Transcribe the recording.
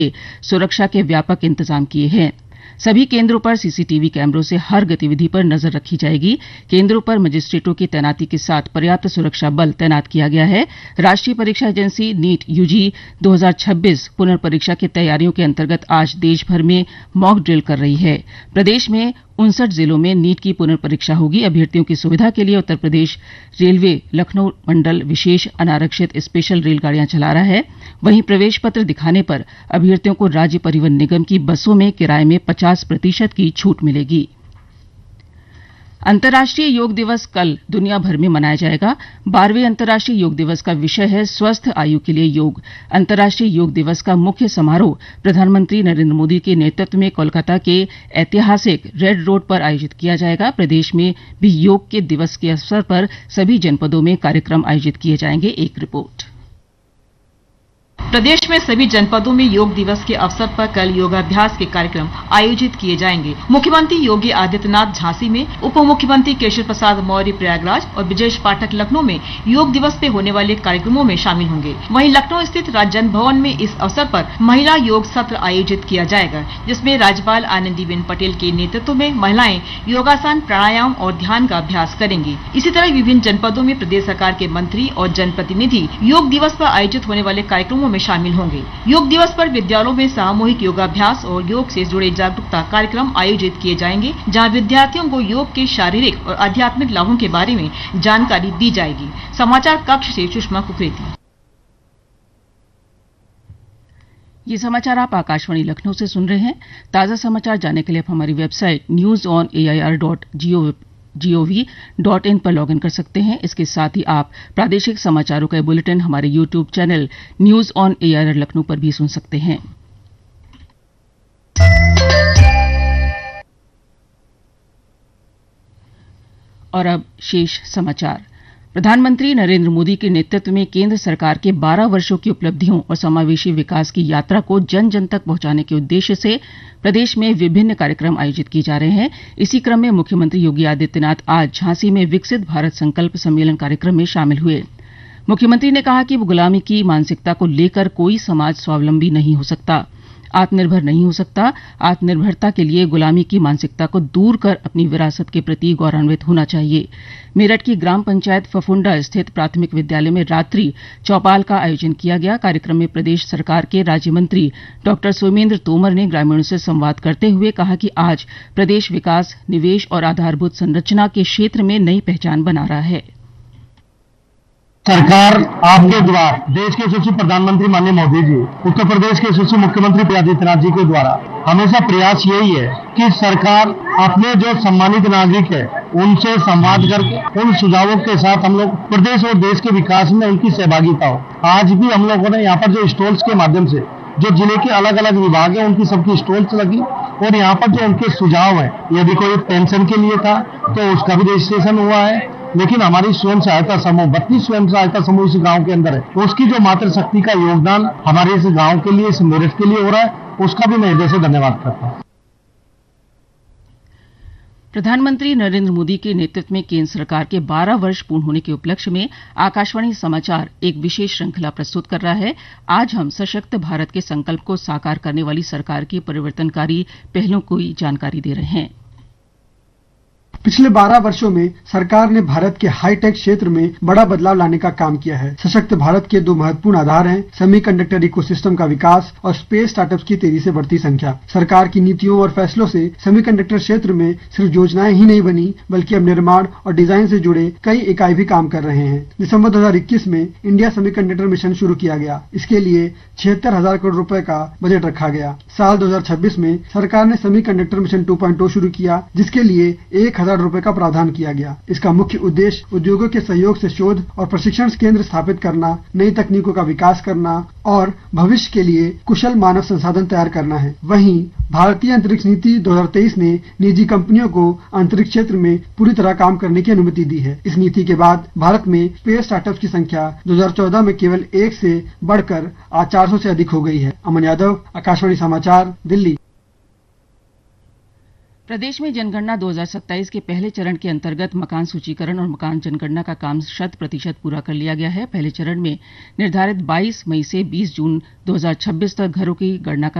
सुरक्षा के व्यापक इंतजाम किए हैं। सभी केंद्रों पर सीसीटीवी कैमरों से हर गतिविधि पर नजर रखी जाएगी। केंद्रों पर मजिस्ट्रेटों की तैनाती के साथ पर्याप्त सुरक्षा बल तैनात किया गया है। राष्ट्रीय परीक्षा एजेंसी नीट यूजी 2026 पुनर्परीक्षा की तैयारियों के अंतर्गत आज देश भर में मॉक ड्रिल कर रही है। प्रदेश में 59 जिलों में नीट की पुनर्परीक्षा होगी। अभ्यर्थियों की सुविधा के लिए उत्तर प्रदेश रेलवे लखनऊ मंडल विशेष अनारक्षित स्पेशल रेलगाड़ियां चला रहा है। वहीं प्रवेश पत्र दिखाने पर अभ्यर्थियों को राज्य परिवहन निगम की बसों में किराए में 50% की छूट मिलेगी। अंतर्राष्ट्रीय योग दिवस कल दुनिया भर में मनाया जाएगा। 12वें अंतर्राष्ट्रीय योग दिवस का विषय है स्वस्थ आयु के लिए योग। अंतर्राष्ट्रीय योग दिवस का मुख्य समारोह प्रधानमंत्री नरेंद्र मोदी के नेतृत्व में कोलकाता के ऐतिहासिक रेड रोड पर आयोजित किया जाएगा। प्रदेश में भी योग के दिवस के अवसर पर सभी जनपदों में कार्यक्रम आयोजित किए जाएंगे। एक रिपोर्ट। प्रदेश में सभी जनपदों में योग दिवस के अवसर पर कल योगाभ्यास के कार्यक्रम आयोजित किए जाएंगे। मुख्यमंत्री योगी आदित्यनाथ झांसी में, उप मुख्यमंत्री केशव प्रसाद मौर्य प्रयागराज और ब्रजेश पाठक लखनऊ में योग दिवस पे होने वाले कार्यक्रमों में शामिल होंगे। वहीं लखनऊ स्थित राज्य जन भवन में इस अवसर पर महिला योग सत्र आयोजित किया जाएगा, जिसमें राज्यपाल आनंदीबेन पटेल के नेतृत्व में महिलाएं योगासन, प्राणायाम और ध्यान का अभ्यास करेंगी। इसी तरह विभिन्न जनपदों में प्रदेश सरकार के मंत्री और जनप्रतिनिधि योग दिवस पर आयोजित होने वाले कार्यक्रमों में शामिल होंगे। योग दिवस पर विद्यालयों में सामूहिक योगाभ्यास और योग से जुड़े जागरूकता कार्यक्रम आयोजित किए जाएंगे, जहां विद्यार्थियों को योग के शारीरिक और आध्यात्मिक लाभों के बारे में जानकारी दी जाएगी। समाचार कक्ष से सुषमा कुकरेती। ये समाचार आप आकाशवाणी लखनऊ से सुन रहे हैं। ताजा समाचार जानने के लिए आप हमारी वेबसाइट news.air.gov.in पर लॉगिन कर सकते हैं। इसके साथ ही आप प्रादेशिक समाचारों का बुलेटिन हमारे YouTube channel news on AIR Lucknow पर भी सुन सकते हैं। और अब शेष समाचार। प्रधानमंत्री नरेंद्र मोदी के नेतृत्व में केंद्र सरकार के 12 वर्षों की उपलब्धियों और समावेशी विकास की यात्रा को जन जन तक पहुंचाने के उद्देश्य से प्रदेश में विभिन्न कार्यक्रम आयोजित किए जा रहे हैं। इसी क्रम में मुख्यमंत्री योगी आदित्यनाथ आज झांसी में विकसित भारत संकल्प सम्मेलन कार्यक्रम में शामिल हुए। मुख्यमंत्री ने कहा कि गुलामी की मानसिकता को लेकर कोई समाज स्वावलंबी नहीं हो सकता, आत्मनिर्भर नहीं हो सकता। आत्मनिर्भरता के लिए गुलामी की मानसिकता को दूर कर अपनी विरासत के प्रति गौरवान्वित होना चाहिए। मेरठ की ग्राम पंचायत फफुंडा स्थित प्राथमिक विद्यालय में रात्रि चौपाल का आयोजन किया गया। कार्यक्रम में प्रदेश सरकार के राज्य मंत्री डॉक्टर सोमेंद्र तोमर ने ग्रामीणों से संवाद करते हुए कहा कि आज प्रदेश विकास, निवेश और आधारभूत संरचना के क्षेत्र में नई पहचान बना रहा है। सरकार आपके द्वारा, देश के यशस्वी प्रधानमंत्री माननीय मोदी जी, उत्तर प्रदेश के यशस्वी मुख्यमंत्री योगी आदित्यनाथ जी के द्वारा हमेशा प्रयास यही है कि सरकार अपने जो सम्मानित नागरिक है उनसे संवाद करके उन सुझावों के साथ हम लोग प्रदेश और देश के विकास में उनकी सहभागिता हो। आज भी हम लोगों ने यहाँ पर जो स्टॉल्स के माध्यम से जो जिले के अलग अलग विभाग है उनकी सबकी स्टॉल्स लगी और यहाँ पर जो उनके सुझाव है, यदि कोई पेंशन के लिए था तो उसका भी रजिस्ट्रेशन हुआ है। लेकिन हमारी स्वयं सहायता समूह 32 स्वयं सहायता समूह इस गांव के अंदर है, तो उसकी जो मातृशक्ति का योगदान हमारे इस गांव के लिए, इस मेरठ के लिए हो रहा है, उसका भी मैं हृदय से धन्यवाद करता हूं। प्रधानमंत्री नरेंद्र मोदी के नेतृत्व में केंद्र सरकार के 12 वर्ष पूर्ण होने के उपलक्ष्य में आकाशवाणी समाचार एक विशेष श्रृंखला प्रस्तुत कर रहा है। आज हम सशक्त भारत के संकल्प को साकार करने वाली सरकार की परिवर्तनकारी पहलों की जानकारी दे रहे हैं। पिछले 12 वर्षों में सरकार ने भारत के हाईटेक क्षेत्र में बड़ा बदलाव लाने का काम किया है। सशक्त भारत के दो महत्वपूर्ण आधार हैं सेमीकंडक्टर इकोसिस्टम का विकास और स्पेस स्टार्टअप्स की तेजी से बढ़ती संख्या। सरकार की नीतियों और फैसलों से सेमीकंडक्टर क्षेत्र में सिर्फ योजनाएं ही नहीं बनी, बल्कि अब निर्माण और डिजाइन से जुड़े कई इकाई भी काम कर रहे हैं। दिसंबर 2021 में इंडिया सेमीकंडक्टर मिशन शुरू किया गया। इसके लिए 76,000 करोड़ रुपए का बजट रखा गया। साल 2026 में सरकार ने सेमीकंडक्टर मिशन 2.0 शुरू किया, जिसके लिए 1,000 रुपए का प्रावधान किया गया। इसका मुख्य उद्देश्य उद्योगों के सहयोग से शोध और प्रशिक्षण केंद्र स्थापित करना, नई तकनीकों का विकास करना और भविष्य के लिए कुशल मानव संसाधन तैयार करना है। वहीं भारतीय अंतरिक्ष नीति 2023 ने निजी कंपनियों को अंतरिक्ष क्षेत्र में पूरी तरह काम करने की अनुमति दी है। इस नीति के बाद भारत में स्पेस स्टार्टअप्स की संख्या 2014 में केवल 1 से बढ़कर आज 400 से अधिक हो गई है। अमन यादव, आकाशवाणी समाचार, दिल्ली। प्रदेश में जनगणना 2027 के पहले चरण के अंतर्गत मकान सूचीकरण और मकान जनगणना का काम 100% पूरा कर लिया गया है। पहले चरण में निर्धारित 22 मई से 20 जून 2026 तक घरों की गणना का